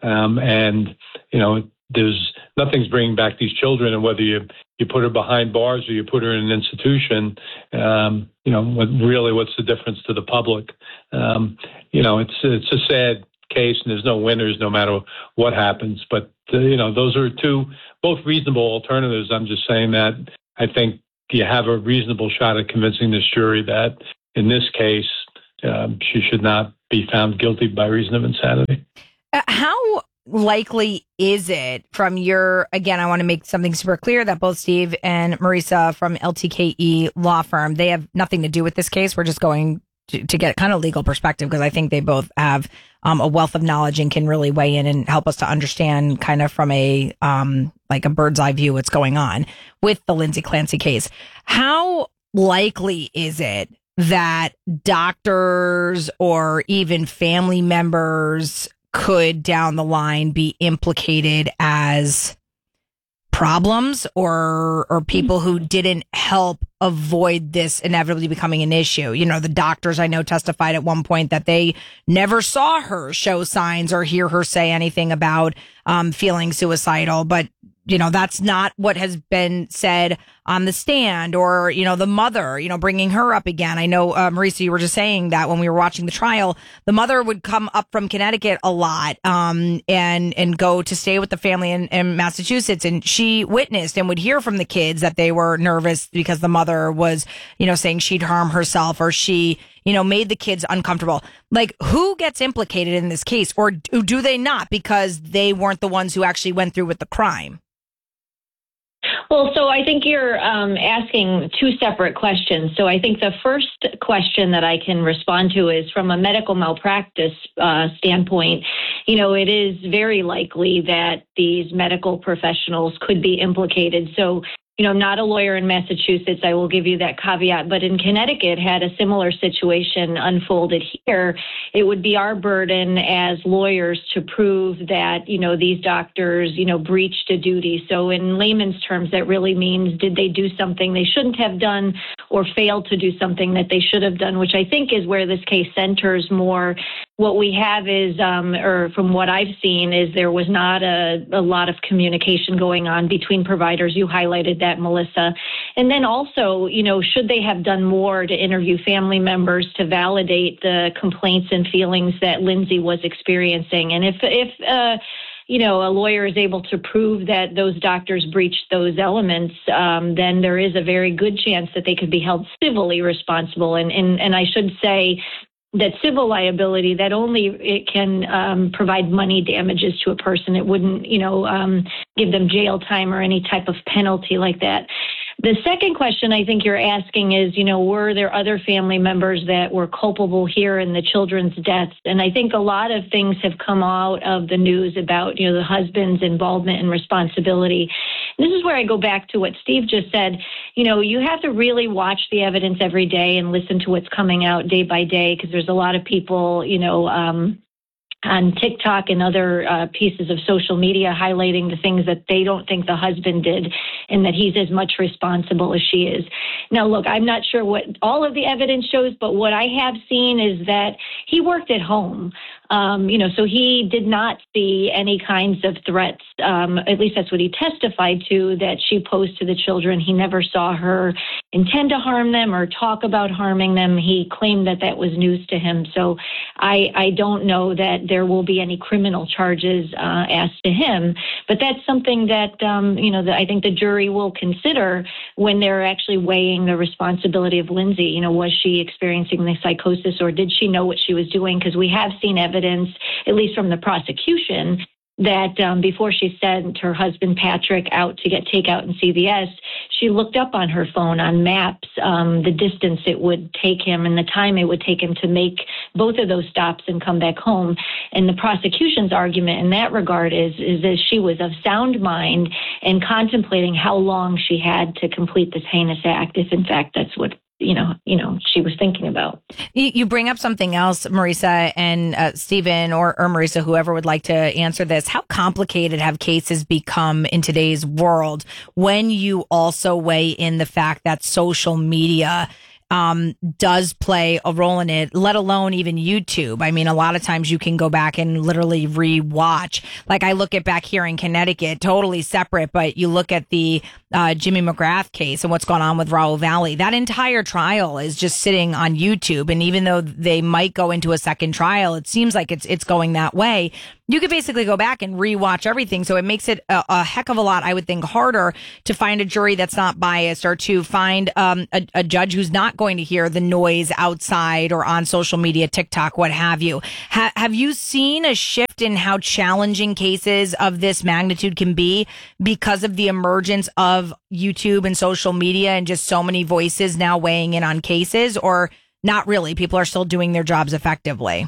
There's nothing's bringing back these children, and whether you put her behind bars or you put her in an institution, what's the difference to the public? It's a sad case, and there's no winners no matter what happens. But those are both reasonable alternatives. I'm just saying that I think you have a reasonable shot at convincing this jury that in this case she should not be found guilty by reason of insanity. How likely is it from again, I want to make something super clear that both Steve and Marisa from LTKE law firm, they have nothing to do with this case. We're just going to get kind of legal perspective, because I think they both have a wealth of knowledge and can really weigh in and help us to understand kind of from a bird's eye view what's going on with the Lindsay Clancy case. How likely is it that doctors or even family members could down the line be implicated as problems or people who didn't help avoid this inevitably becoming an issue? The doctors I know testified at one point that they never saw her show signs or hear her say anything about feeling suicidal, but that's not what has been said on the stand, or, the mother, bringing her up again. I know, Marisa, you were just saying that when we were watching the trial, the mother would come up from Connecticut a lot, and go to stay with the family in Massachusetts. And she witnessed and would hear from the kids that they were nervous because the mother was, saying she'd harm herself, or she, made the kids uncomfortable. Like, who gets implicated in this case, or do they not, because they weren't the ones who actually went through with the crime? Well, so I think you're asking two separate questions. So I think the first question that I can respond to is from a medical malpractice standpoint. It is very likely that these medical professionals could be implicated. So, I'm not a lawyer in Massachusetts, I will give you that caveat, but in Connecticut, had a similar situation unfolded here, it would be our burden as lawyers to prove that, these doctors, breached a duty. So in layman's terms, that really means, did they do something they shouldn't have done, or failed to do something that they should have done, which I think is where this case centers more. What we have is, or from what I've seen, is there was not a lot of communication going on between providers. You highlighted that, Melissa. And then also, should they have done more to interview family members to validate the complaints and feelings that Lindsay was experiencing? And if a lawyer is able to prove that those doctors breached those elements, then there is a very good chance that they could be held civilly responsible. And I should say that civil liability, that only it can provide money damages to a person. It wouldn't, give them jail time or any type of penalty like that. The second question I think you're asking is, were there other family members that were culpable here in the children's deaths? And I think a lot of things have come out of the news about, the husband's involvement and responsibility. And this is where I go back to what Steve just said. You have to really watch the evidence every day and listen to what's coming out day by day, because there's a lot of people, on TikTok and other pieces of social media highlighting the things that they don't think the husband did, and that he's as much responsible as she is. Now, look, I'm not sure what all of the evidence shows, but what I have seen is that he worked at home. So he did not see any kinds of threats. At least that's what he testified to, that she posed to the children. He never saw her intend to harm them or talk about harming them. He claimed that that was news to him. So I don't know that there will be any criminal charges asked to him. But that's something that, that I think the jury will consider when they're actually weighing the responsibility of Lindsay. Was she experiencing the psychosis, or did she know what she was doing? Because we have seen evidence, at least from the prosecution, that before she sent her husband Patrick out to get takeout in CVS, she looked up on her phone on maps the distance it would take him and the time it would take him to make both of those stops and come back home. And the prosecution's argument in that regard is that she was of sound mind and contemplating how long she had to complete this heinous act, if in fact that's what she was thinking about. You bring up something else, Marisa and Stephen or Marisa, whoever would like to answer this. How complicated have cases become in today's world when you also weigh in the fact that social media does play a role in it, let alone even YouTube? I mean, a lot of times you can go back and literally re-watch. Like I look at back here in Connecticut, totally separate, but you look at the Jimmy McGrath case and what's going on with Raul Valley. That entire trial is just sitting on YouTube. And even though they might go into a second trial, it seems like it's going that way. You could basically go back and rewatch everything. So it makes it a heck of a lot, I would think, harder to find a jury that's not biased or to find a judge who's not going to hear the noise outside or on social media, TikTok, what have you. Have you seen a shift in how challenging cases of this magnitude can be because of the emergence of YouTube and social media and just so many voices now weighing in on cases, or not really? People are still doing their jobs effectively.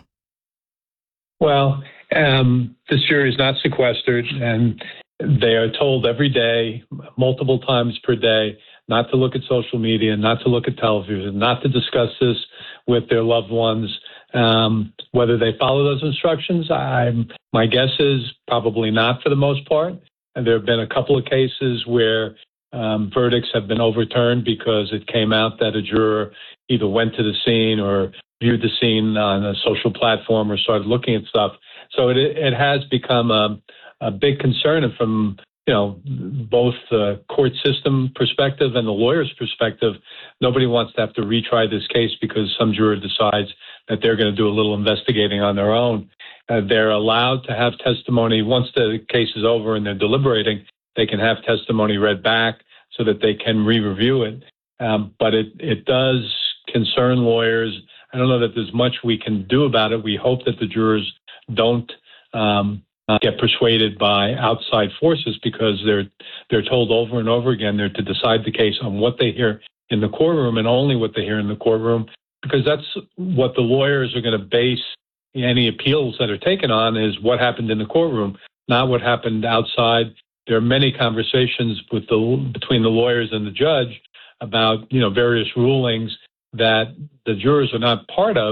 Well, this jury is not sequestered, and they are told every day, multiple times per day, not to look at social media, not to look at television, not to discuss this with their loved ones. Whether they follow those instructions, my guess is probably not for the most part. And there have been a couple of cases where verdicts have been overturned because it came out that a juror either went to the scene or viewed the scene on a social platform or started looking at stuff. So it has become a big concern from both the court system perspective and the lawyer's perspective. Nobody wants to have to retry this case because some juror decides that they're going to do a little investigating on their own. They're allowed to have testimony once the case is over and they're deliberating. They can have testimony read back so that they can re-review it. But it does concern lawyers. I don't know that there's much we can do about it. We hope that the jurors don't get persuaded by outside forces because they're told over and over again they're to decide the case on what they hear in the courtroom and only what they hear in the courtroom, because that's what the lawyers are going to base any appeals that are taken on, is what happened in the courtroom, not what happened outside. There are many conversations between the lawyers and the judge about various rulings that the jurors are not part of,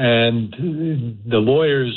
and the lawyers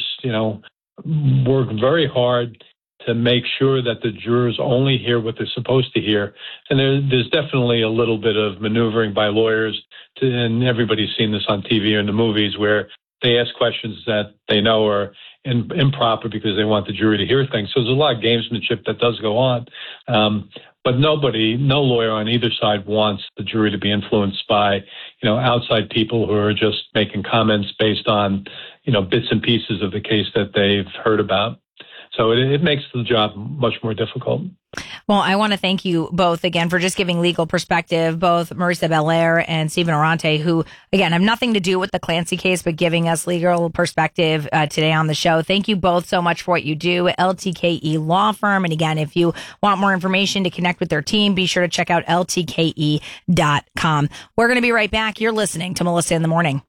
work very hard to make sure that the jurors only hear what they're supposed to hear. And there's definitely a little bit of maneuvering by lawyers, and everybody's seen this on TV or in the movies, where they ask questions that they know are improper because they want the jury to hear things. So there's a lot of gamesmanship that does go on. But no lawyer on either side wants the jury to be influenced by, outside people who are just making comments based on, bits and pieces of the case that they've heard about. So it makes the job much more difficult. Well, I want to thank you both again for just giving legal perspective, both Marisa Belair and Stephen Orante, who, again, have nothing to do with the Clancy case, but giving us legal perspective today on the show. Thank you both so much for what you do, LTKE Law Firm. And again, if you want more information to connect with their team, be sure to check out LTKE.com. We're going to be right back. You're listening to Melissa in the Morning.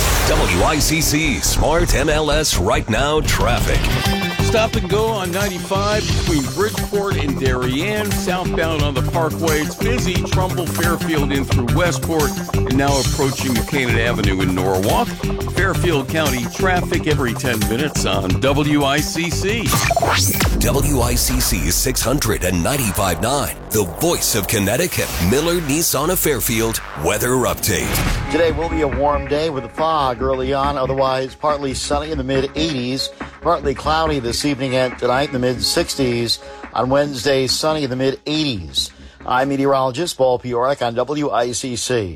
WICC Smart MLS Right Now Traffic. Stop and go on 95 between Bridgeport and Darien, southbound on the Parkway. It's busy. Trumbull, Fairfield in through Westport, and now approaching Buchanan Avenue in Norwalk. Fairfield County traffic every 10 minutes on WICC. WICC 695.9, the voice of Connecticut. Miller Nissan of Fairfield weather update. Today will be a warm day with a fog early on, otherwise partly sunny in the mid-80s, partly cloudy this evening and tonight in the mid-60s. On Wednesday, sunny in the mid-80s. I'm meteorologist Paul Piorek on WICC.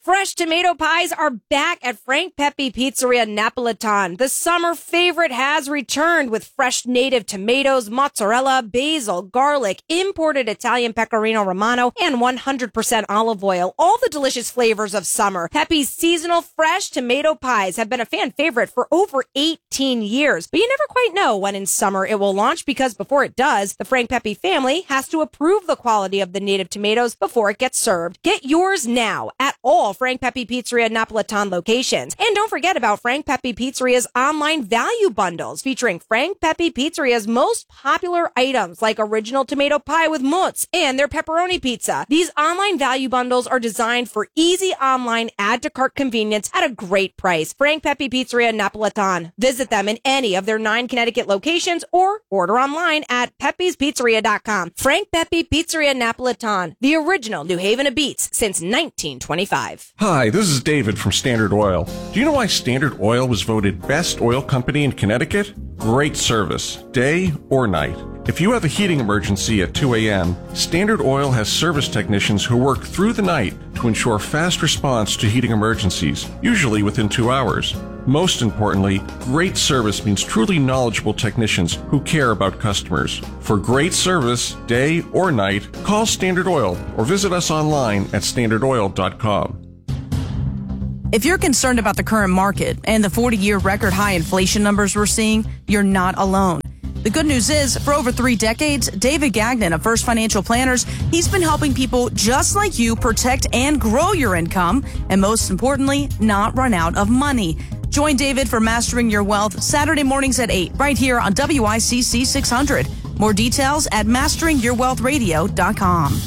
Fresh tomato pies are back at Frank Pepe Pizzeria Napolitan. The summer favorite has returned with fresh native tomatoes, mozzarella, basil, garlic, imported Italian pecorino romano, and 100% olive oil. All the delicious flavors of summer. Pepe's seasonal fresh tomato pies have been a fan favorite for over 18 years. But you never quite know when in summer it will launch because before it does, the Frank Pepe family has to approve the quality of the native tomatoes before it gets served. Get yours now at all Frank Pepe Pizzeria Napolitan locations. And don't forget about Frank Pepe Pizzeria's online value bundles featuring Frank Pepe Pizzeria's most popular items like original tomato pie with mozz and their pepperoni pizza. These online value bundles are designed for easy online add to cart convenience at a great price. Frank Pepe Pizzeria Napolitan. Visit them in any of their 9 Connecticut locations or order online at pepespizzeria.com. Frank Pepe Pizzeria Napolitan, the original New Haven of beats since 1925. Hi, this is David from Standard Oil. Do you know why Standard Oil was voted best oil company in Connecticut? Great service, day or night. If you have a heating emergency at 2 a.m., Standard Oil has service technicians who work through the night to ensure fast response to heating emergencies, usually within 2 hours. Most importantly, great service means truly knowledgeable technicians who care about customers. For great service, day or night, call Standard Oil or visit us online at standardoil.com. If you're concerned about the current market and the 40-year record high inflation numbers we're seeing, you're not alone. The good news is, for over 3 decades, David Gagnon of First Financial Planners, he's been helping people just like you protect and grow your income, and most importantly, not run out of money. Join David for Mastering Your Wealth Saturday mornings at 8, right here on WICC 600. More details at masteringyourwealthradio.com.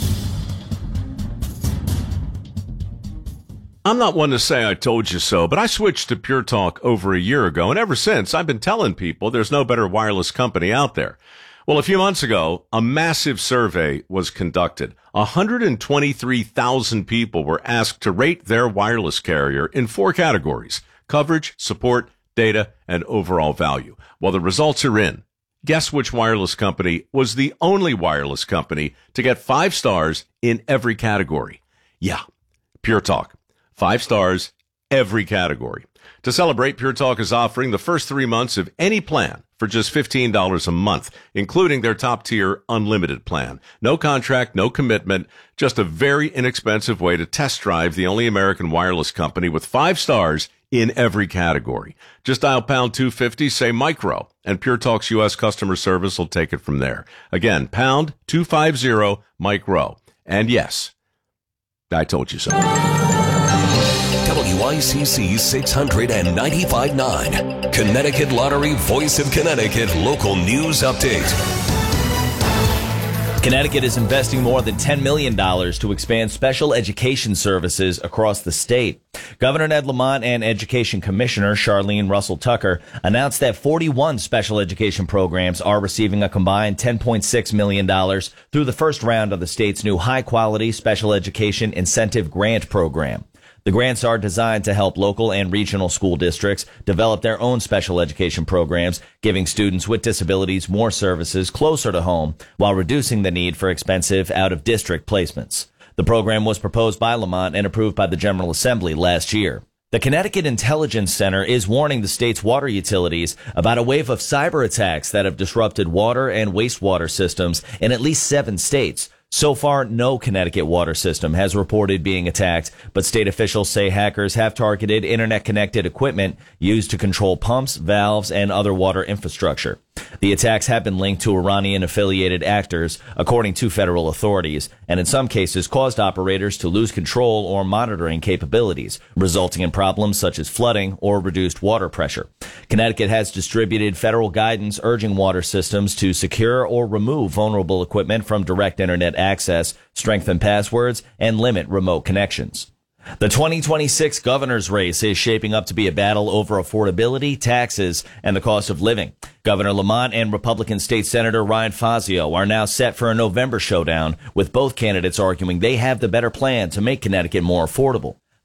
I'm not one to say I told you so, but I switched to Pure Talk over a year ago, and ever since, I've been telling people there's no better wireless company out there. Well, a few months ago, a massive survey was conducted. 123,000 people were asked to rate their wireless carrier in 4 categories: coverage, support, data, and overall value. Well, the results are in. Guess which wireless company was the only wireless company to get 5 stars in every category? Yeah, Pure Talk. 5 stars, every category. To celebrate, Pure Talk is offering the first 3 months of any plan for just $15 a month, including their top-tier unlimited plan. No contract, no commitment, just a very inexpensive way to test drive the only American wireless company with 5 stars in every category. Just dial pound 250, say micro, and Pure Talk's U.S. customer service will take it from there. Again, pound 250 micro. And yes, I told you so. WICC 695.9, Connecticut Lottery Voice of Connecticut Local News Update. Connecticut is investing more than $10 million to expand special education services across the state. Governor Ned Lamont and Education Commissioner Charlene Russell Tucker announced that 41 special education programs are receiving a combined $10.6 million through the first round of the state's new high-quality special education incentive grant program. The grants are designed to help local and regional school districts develop their own special education programs, giving students with disabilities more services closer to home while reducing the need for expensive out-of-district placements. The program was proposed by Lamont and approved by the General Assembly last year. The Connecticut Intelligence Center is warning the state's water utilities about a wave of cyber attacks that have disrupted water and wastewater systems in at least 7 states. So far, no Connecticut water system has reported being attacked, but state officials say hackers have targeted internet-connected equipment used to control pumps, valves, and other water infrastructure. The attacks have been linked to Iranian-affiliated actors, according to federal authorities, and in some cases caused operators to lose control or monitoring capabilities, resulting in problems such as flooding or reduced water pressure. Connecticut has distributed federal guidance urging water systems to secure or remove vulnerable equipment from direct internet access, strengthen passwords, and limit remote connections. The 2026 governor's race is shaping up to be a battle over affordability, taxes, and the cost of living. Governor Lamont and Republican State Senator Ryan Fazio are now set for a November showdown, with both candidates arguing they have the better plan to make Connecticut more affordable.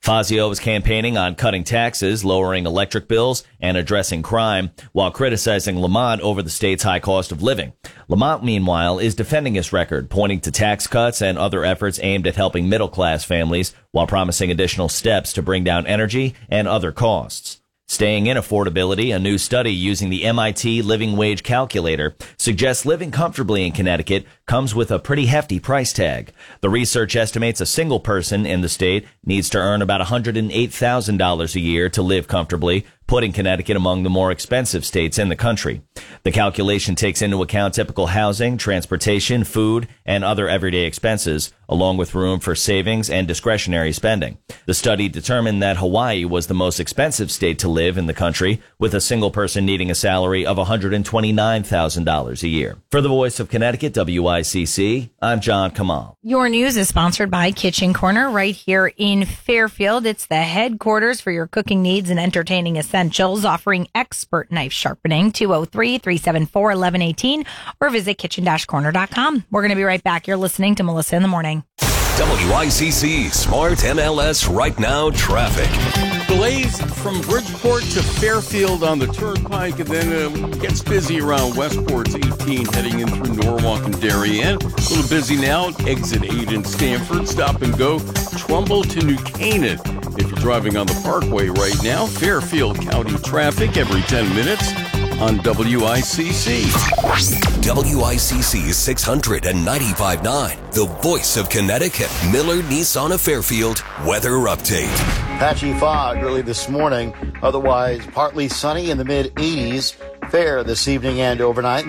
Fazio is campaigning on cutting taxes, lowering electric bills, and addressing crime, while criticizing Lamont over the state's high cost of living. Lamont, meanwhile, is defending his record, pointing to tax cuts and other efforts aimed at helping middle-class families, while promising additional steps to bring down energy and other costs. Staying in affordability, a new study using the MIT Living Wage Calculator suggests living comfortably in Connecticut comes with a pretty hefty price tag. The research estimates a single person in the state needs to earn about $108,000 a year to live comfortably, putting Connecticut among the more expensive states in the country. The calculation takes into account typical housing, transportation, food, and other everyday expenses, along with room for savings and discretionary spending. The study determined that Hawaii was the most expensive state to live in the country, with a single person needing a salary of $129,000 a year. For the Voice of Connecticut, WICC, I'm John Kamal. Your news is sponsored by Kitchen Corner right here in Fairfield. It's the headquarters for your cooking needs and entertaining essentials, offering expert knife sharpening, 203-374-1118, or visit kitchen-corner.com. We're going to be right back. You're listening to Melissa in the Morning. WICC Smart MLS Right Now traffic. Delays from Bridgeport to Fairfield on the Turnpike, and then gets busy around Westport's 18 heading in through Norwalk and Darien. A little busy now. Exit 8 in Stamford. Stop and go. Trumbull to New Canaan. If you're driving on the Parkway right now, Fairfield County traffic every 10 minutes on WICC. WICC 695.9, the Voice of Connecticut. Miller Nissan of Fairfield weather update. Patchy fog early this morning. Otherwise, partly sunny in the mid-80s. Fair this evening and overnight.